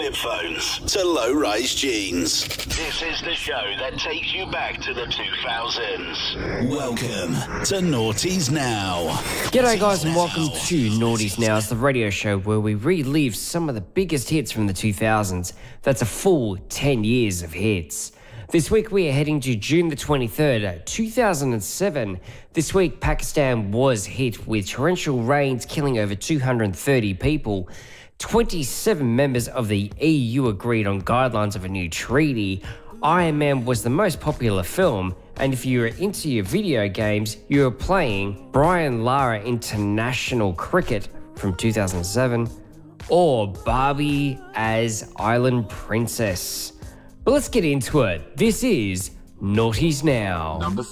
flip phones to low-rise jeans. This is the show that takes you back to the 2000s. Welcome to Naughties Now. G'day guys and welcome to Naughties Now. It's the radio show where we relive some of the biggest hits from the 2000s. That's a full 10 years of hits. This week we are heading to June the 23rd, 2007. This week Pakistan was hit with torrential rains killing over 230 people. 27 members of the EU agreed on guidelines of a new treaty. Iron Man was the most popular film, and if you were into your video games, you were playing Brian Lara International Cricket from 2007 or Barbie as Island Princess. But let's get into it. This is Naughties Now. Number 6.